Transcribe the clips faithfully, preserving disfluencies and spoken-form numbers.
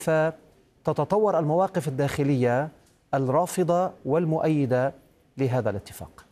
فتتطور المواقف الداخلية الرافضة والمؤيدة لهذا الاتفاق؟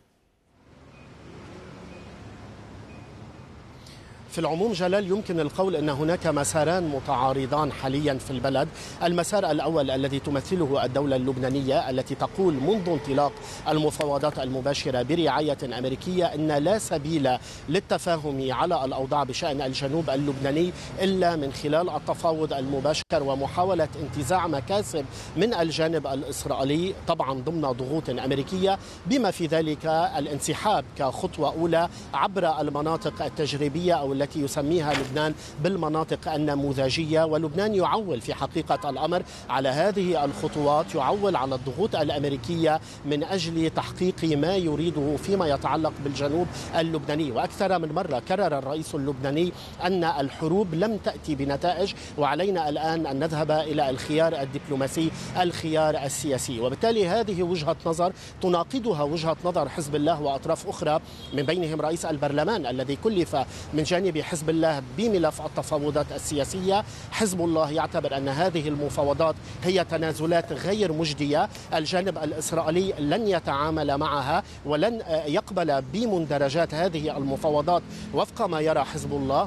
في العموم جلال، يمكن القول أن هناك مساران متعارضان حاليا في البلد. المسار الأول الذي تمثله الدولة اللبنانية التي تقول منذ انطلاق المفاوضات المباشرة برعاية أمريكية أن لا سبيل للتفاهم على الأوضاع بشأن الجنوب اللبناني إلا من خلال التفاوض المباشر ومحاولة انتزاع مكاسب من الجانب الإسرائيلي، طبعا ضمن ضغوط أمريكية، بما في ذلك الانسحاب كخطوة أولى عبر المناطق التجريبية أو التي يسميها لبنان بالمناطق النموذجية. ولبنان يعول في حقيقة الأمر على هذه الخطوات، يعول على الضغوط الأمريكية من أجل تحقيق ما يريده فيما يتعلق بالجنوب اللبناني. وأكثر من مرة كرر الرئيس اللبناني أن الحروب لم تأتي بنتائج، وعلينا الآن أن نذهب إلى الخيار الدبلوماسي، الخيار السياسي. وبالتالي هذه وجهة نظر تناقضها وجهة نظر حزب الله وأطراف أخرى، من بينهم رئيس البرلمان الذي كلف من جانب بحزب الله بملف التفاوضات السياسية. حزب الله يعتبر أن هذه المفاوضات هي تنازلات غير مجدية، الجانب الإسرائيلي لن يتعامل معها ولن يقبل بمندرجات هذه المفاوضات وفق ما يرى حزب الله.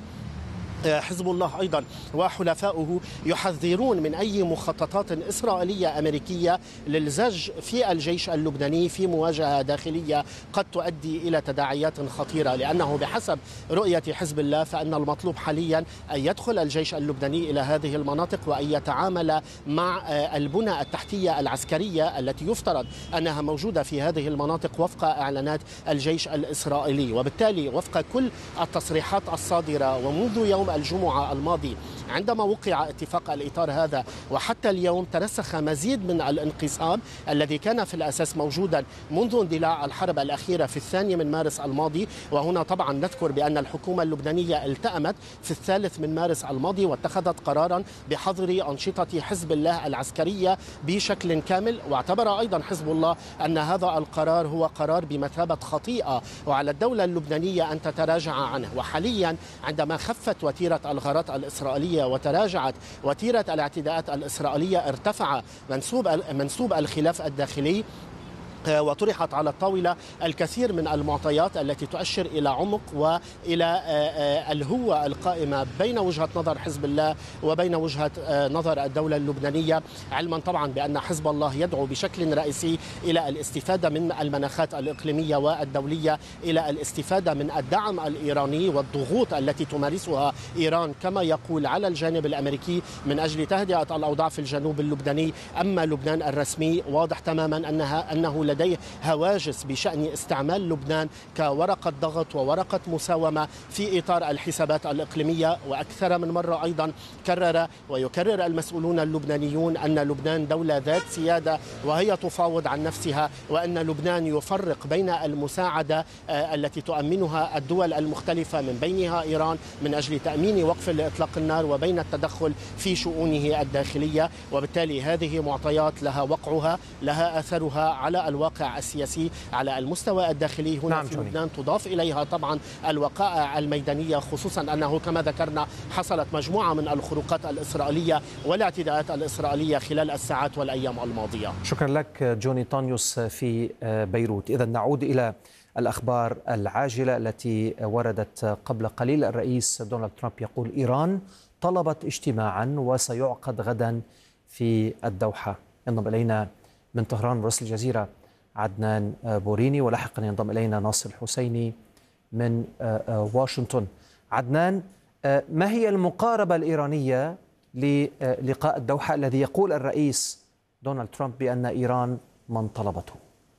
حزب الله أيضا وحلفاؤه يحذرون من أي مخططات إسرائيلية أمريكية للزج في الجيش اللبناني في مواجهة داخلية قد تؤدي إلى تداعيات خطيرة، لأنه بحسب رؤية حزب الله فإن المطلوب حاليا أن يدخل الجيش اللبناني إلى هذه المناطق وأن يتعامل مع البنى التحتية العسكرية التي يفترض أنها موجودة في هذه المناطق وفق إعلانات الجيش الإسرائيلي. وبالتالي وفق كل التصريحات الصادرة ومنذ يوم الجمعة الماضي عندما وقع اتفاق الإطار هذا وحتى اليوم ترسخ مزيد من الانقسام الذي كان في الأساس موجودا منذ اندلاع الحرب الأخيرة في الثاني من مارس الماضي. وهنا طبعا نذكر بأن الحكومة اللبنانية التأمت في الثالث من مارس الماضي واتخذت قرارا بحظر أنشطة حزب الله العسكرية بشكل كامل، واعتبر أيضا حزب الله أن هذا القرار هو قرار بمثابة خطيئة وعلى الدولة اللبنانية أن تتراجع عنه. وحاليا عندما خفت وتيرة الغارات الإسرائيلية وتراجعت وتيرة الاعتداءات الإسرائيلية، ارتفع منسوب منسوب الخلاف الداخلي وطرحت على الطاولة الكثير من المعطيات التي تؤشر إلى عمق وإلى الهوة القائمة بين وجهة نظر حزب الله وبين وجهة نظر الدولة اللبنانية، علما طبعا بأن حزب الله يدعو بشكل رئيسي إلى الاستفادة من المناخات الإقليمية والدولية، إلى الاستفادة من الدعم الإيراني والضغوط التي تمارسها إيران كما يقول على الجانب الأمريكي من أجل تهدئة الأوضاع في الجنوب اللبناني. أما لبنان الرسمي واضح تماما أنها أنه لديه هواجس بشأن استعمال لبنان كورقة ضغط وورقة مساومة في إطار الحسابات الإقليمية. وأكثر من مرة أيضا كرر ويكرر المسؤولون اللبنانيون أن لبنان دولة ذات سيادة وهي تفاوض عن نفسها، وأن لبنان يفرق بين المساعدة التي تؤمنها الدول المختلفة من بينها إيران من أجل تأمين وقف لإطلاق النار وبين التدخل في شؤونه الداخلية. وبالتالي هذه معطيات لها وقعها، لها أثرها على الواقع السياسي على المستوى الداخلي هنا نعم في جوني. لبنان تضاف إليها طبعا الوقائع الميدانية، خصوصا أنه كما ذكرنا حصلت مجموعة من الخروقات الإسرائيلية والاعتداءات الإسرائيلية خلال الساعات والأيام الماضية. شكرا لك جوني طانيوس في بيروت. إذا نعود إلى الأخبار العاجلة التي وردت قبل قليل. الرئيس دونالد ترامب يقول إيران طلبت اجتماعا وسيعقد غدا في الدوحة. ينضم إلينا من طهران مراسل الجزيرة عدنان بوريني، ولاحقا ينضم إلينا ناصر الحسيني من واشنطن. عدنان، ما هي المقاربة الإيرانية للقاء الدوحة الذي يقول الرئيس دونالد ترامب بأن إيران من طلبته؟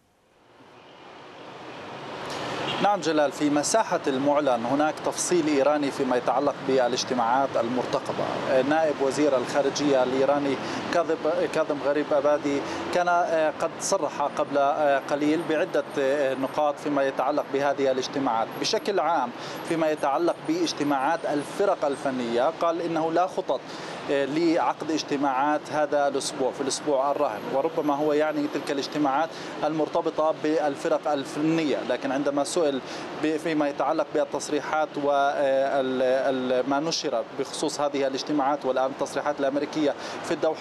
نعم جلال، في مساحة المعلن هناك تفصيل إيراني فيما يتعلق بالاجتماعات المرتقبة. نائب وزير الخارجية الإيراني كاظم غريب أبادي كان قد صرح قبل قليل بعدة نقاط فيما يتعلق بهذه الاجتماعات. بشكل عام فيما يتعلق باجتماعات الفرق الفنية قال إنه لا خطط لعقد اجتماعات هذا الأسبوع في الأسبوع الراهن، وربما هو يعني تلك الاجتماعات المرتبطة بالفرق الفنية. لكن عندما سئل فيما يتعلق بالتصريحات وما نشر بخصوص هذه الاجتماعات والآن التصريحات الأمريكية في الدوحة